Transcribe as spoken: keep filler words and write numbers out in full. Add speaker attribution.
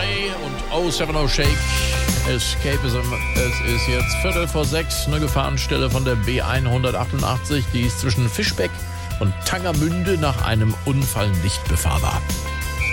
Speaker 1: Ray und oh Seven Oh Shake, Escapism. Es ist jetzt Viertel vor sechs, eine Gefahrenstelle von der B hundertachtundachtzig, die ist zwischen Fischbeck und Tangermünde nach einem Unfall nicht befahrbar.